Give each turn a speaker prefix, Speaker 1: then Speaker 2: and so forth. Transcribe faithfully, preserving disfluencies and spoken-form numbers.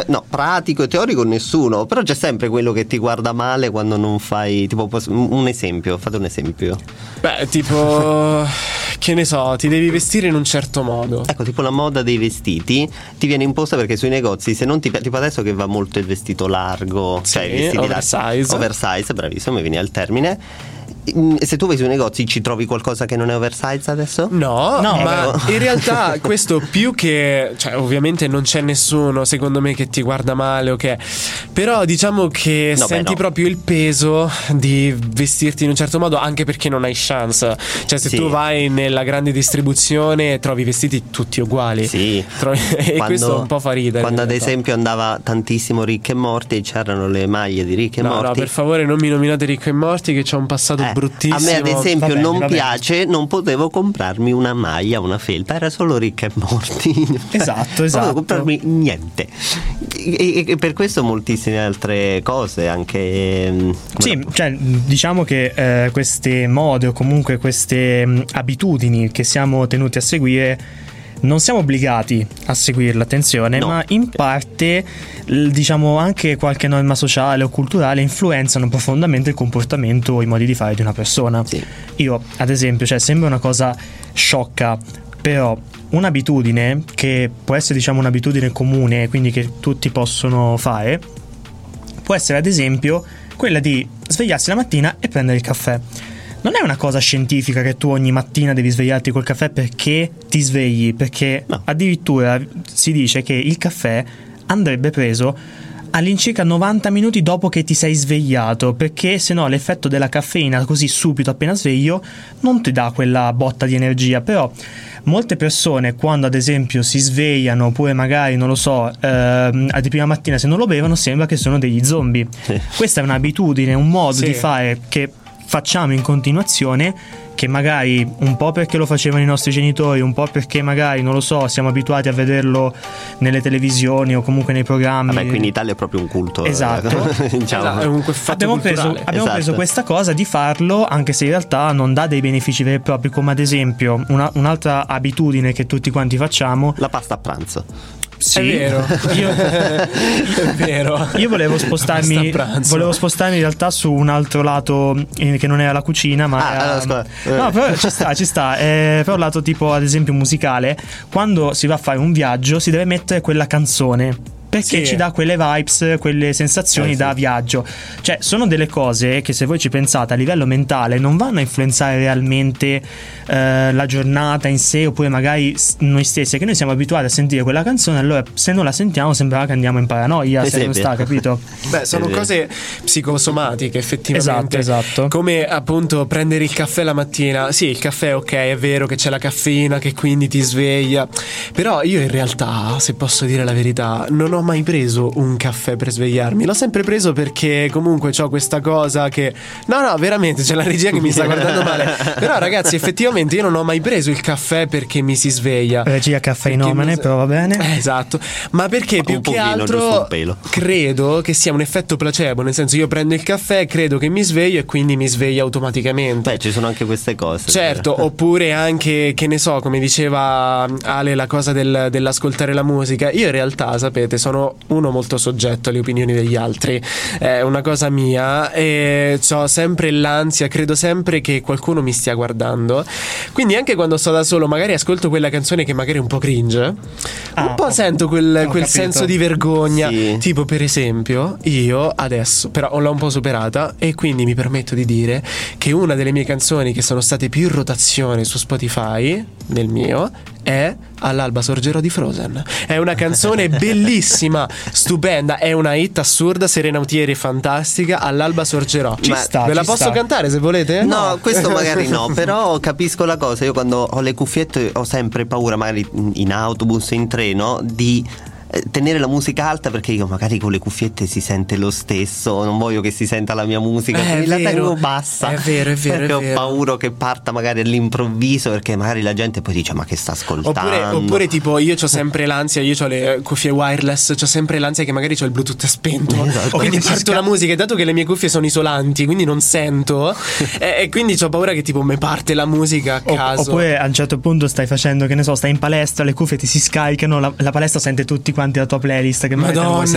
Speaker 1: no, pratico e teorico nessuno, però c'è sempre quello che ti guarda male quando non fai, tipo, un esempio, fate un esempio.
Speaker 2: Beh, tipo, che ne so, ti devi vestire in un certo modo.
Speaker 1: Ecco, tipo la moda dei vestiti ti viene imposta perché sui negozi, se non ti piace, tipo adesso che va molto il vestito largo,
Speaker 2: sì,
Speaker 1: cioè i vestiti
Speaker 2: oversize.
Speaker 1: larghi, oversize, bravissimo, mi viene al termine. Se tu vai sui negozi ci trovi qualcosa che non è oversize adesso?
Speaker 2: No,
Speaker 3: no
Speaker 2: ma
Speaker 1: eh,
Speaker 2: in realtà questo più che, cioè ovviamente non c'è nessuno secondo me che ti guarda male, ok, però diciamo che
Speaker 1: no,
Speaker 2: senti
Speaker 1: beh, no.
Speaker 2: proprio il peso di vestirti in un certo modo, anche perché non hai chance. Cioè se
Speaker 1: sì.
Speaker 2: tu vai nella grande distribuzione trovi vestiti tutti uguali,
Speaker 1: sì.
Speaker 2: trovi, e
Speaker 1: quando,
Speaker 2: questo un po' fa ridere.
Speaker 1: Quando ad esempio andava tantissimo Rick e Morty e c'erano le maglie di Rick e
Speaker 2: no,
Speaker 1: Morty.
Speaker 2: No, per favore non mi nominate Rick e Morty che c'è un passato
Speaker 1: Eh,
Speaker 2: bruttissimo.
Speaker 1: a me ad esempio
Speaker 3: Va bene,
Speaker 1: non
Speaker 3: va bene.
Speaker 1: piace, non potevo comprarmi una maglia, una felpa, era solo Rick e Morty.
Speaker 3: Esatto,
Speaker 1: Non
Speaker 3: esatto.
Speaker 1: potevo comprarmi niente. E, e per questo moltissime altre cose, anche
Speaker 3: sì, cioè diciamo che eh, queste mode o comunque queste mh, abitudini che siamo tenuti a seguire non siamo obbligati a seguirla, attenzione,
Speaker 1: no.
Speaker 3: ma in parte l- diciamo anche qualche norma sociale o culturale influenzano profondamente il comportamento o i modi di fare di una persona.
Speaker 1: Sì.
Speaker 3: Io ad esempio, cioè sembra una cosa sciocca, però un'abitudine che può essere diciamo un'abitudine comune, quindi che tutti possono fare, può essere ad esempio quella di svegliarsi la mattina e prendere il caffè. Non è una cosa scientifica che tu ogni mattina devi svegliarti col caffè perché ti svegli, perché
Speaker 1: no.
Speaker 3: addirittura si dice che il caffè andrebbe preso all'incirca novanta minuti dopo che ti sei svegliato, perché se no l'effetto della caffeina così subito appena sveglio non ti dà quella botta di energia. Però molte persone quando ad esempio si svegliano oppure magari non lo so ehm, di prima mattina se non lo bevono sembra che sono degli zombie.
Speaker 1: Sì.
Speaker 3: Questa è un'abitudine, un modo
Speaker 2: sì.
Speaker 3: di fare che facciamo in continuazione, che magari un po' perché lo facevano i nostri genitori, un po' perché magari non lo so siamo abituati a vederlo nelle televisioni o comunque nei programmi.
Speaker 1: Vabbè, qui in Italia è proprio un culto.
Speaker 3: Esatto.
Speaker 1: diciamo.
Speaker 2: Esatto, è un fatto
Speaker 3: abbiamo preso,
Speaker 2: culturale.
Speaker 3: abbiamo
Speaker 1: Esatto.
Speaker 3: preso questa cosa di farlo, anche se in realtà non dà dei benefici veri e propri, come ad esempio una, un'altra abitudine che tutti quanti facciamo.
Speaker 1: La pasta a pranzo.
Speaker 3: Sì,
Speaker 2: È vero.
Speaker 3: io,
Speaker 2: È vero.
Speaker 3: io volevo spostarmi
Speaker 2: Basta pranzo.
Speaker 3: volevo spostarmi in realtà su un altro lato eh, che non era la cucina, ma
Speaker 1: Ah,
Speaker 3: era,
Speaker 1: allora, scusa.
Speaker 3: no, però ci sta, ci sta eh, però lato tipo ad esempio musicale, quando si va a fare un viaggio si deve mettere quella canzone perché
Speaker 2: Sì.
Speaker 3: ci dà quelle vibes, quelle sensazioni
Speaker 1: Eh, sì.
Speaker 3: da viaggio. Cioè sono delle cose che se voi ci pensate a livello mentale non vanno a influenzare realmente eh, la giornata in sé, oppure magari s- noi stessi, che noi siamo abituati a sentire quella canzone, allora se non la sentiamo sembra che andiamo in paranoia,
Speaker 1: Eh,
Speaker 3: se
Speaker 1: sì,
Speaker 3: non
Speaker 1: è
Speaker 3: sta,
Speaker 1: vero.
Speaker 3: capito?
Speaker 2: Beh, sono
Speaker 1: È vero.
Speaker 2: cose psicosomatiche effettivamente.
Speaker 3: Esatto, esatto.
Speaker 2: Come appunto prendere il caffè la mattina. Sì, il caffè ok, è vero che c'è la caffeina che quindi ti sveglia. Però io in realtà, se posso dire la verità, non ho mai preso un caffè per svegliarmi. L'ho sempre preso perché comunque c'ho questa cosa che... No, no, veramente, c'è la regia che mi sta guardando male. Però ragazzi, effettivamente io non ho mai preso il caffè perché mi si sveglia.
Speaker 3: Regia caffeinomane,
Speaker 2: Perché mi-
Speaker 3: però va bene.
Speaker 2: Eh, esatto, ma perché
Speaker 1: Ma
Speaker 2: più
Speaker 1: un
Speaker 2: che
Speaker 1: pochino, giusto
Speaker 2: altro
Speaker 1: un pelo.
Speaker 2: credo che sia un effetto placebo, nel senso io prendo il caffè, credo che mi sveglio e quindi mi sveglio automaticamente.
Speaker 1: Beh, ci sono anche queste cose.
Speaker 2: Certo, oppure anche, che ne so, come diceva Ale, la cosa del- dell'ascoltare la musica. Io in realtà, sapete, sono uno molto soggetto alle opinioni degli altri, è una cosa mia e ho sempre l'ansia, credo sempre che qualcuno mi stia guardando, quindi anche quando sto da solo magari ascolto quella canzone che magari è un po' cringe,
Speaker 3: Ah,
Speaker 2: un po'
Speaker 3: ho-
Speaker 2: sento quel,
Speaker 3: ho
Speaker 2: quel
Speaker 3: capito.
Speaker 2: senso di vergogna,
Speaker 1: Sì.
Speaker 2: tipo per esempio io adesso però l'ho un po' superata e quindi mi permetto di dire che una delle mie canzoni che sono state più in rotazione su Spotify, nel mio, è All'alba sorgerò di Frozen. È una canzone bellissima, stupenda, è una hit assurda, Serena Autieri fantastica, All'alba sorgerò.
Speaker 3: Ci
Speaker 1: Ma
Speaker 3: sta,
Speaker 2: Ve la
Speaker 3: ci
Speaker 2: posso
Speaker 3: sta.
Speaker 2: cantare se volete?
Speaker 1: No, questo magari no, però capisco la cosa. Io quando ho le cuffiette ho sempre paura, magari in autobus, in treno, di eh, tenere la musica alta, perché io magari con le cuffiette si sente lo stesso, non voglio che si senta la mia musica,
Speaker 2: Eh, è
Speaker 1: quindi la
Speaker 2: vero.
Speaker 1: tengo bassa.
Speaker 2: È vero, è vero,
Speaker 1: perché
Speaker 2: è
Speaker 1: ho
Speaker 2: vero.
Speaker 1: paura che parta magari all'improvviso, perché magari la gente poi dice ma che sta ascoltando.
Speaker 2: Oppure, oppure tipo io ho sempre l'ansia, io ho le cuffie wireless, ho sempre l'ansia che magari ho il Bluetooth spento,
Speaker 1: Esatto.
Speaker 2: o quindi
Speaker 3: Perché si
Speaker 2: parto la
Speaker 3: sca-
Speaker 2: musica, e dato che le mie cuffie sono isolanti quindi non sento e, e quindi ho paura che tipo mi parte la musica a
Speaker 3: O-
Speaker 2: caso.
Speaker 3: oppure a un certo punto stai facendo, che ne so, stai in palestra, le cuffie ti si scaricano, la, la palestra sente tutti quanti la tua playlist che magari te ne vuoi
Speaker 2: Madonna,